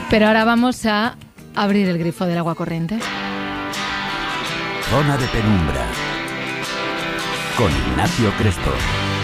Pero ahora vamos a abrir el grifo del agua corriente. Zona de penumbra. Con Ignacio Crespo.